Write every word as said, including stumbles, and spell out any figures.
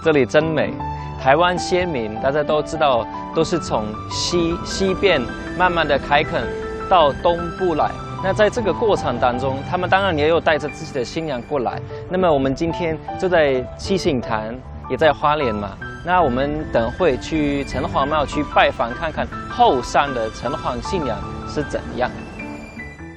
这里真美。台湾先民大家都知道，都是从西西边慢慢的开垦到东部来。那在这个过程当中，他们当然也有带着自己的信仰过来。那么我们今天就在七星潭，也在花莲嘛。那我们等会去城隍庙去拜访看看后山的城隍信仰是怎样。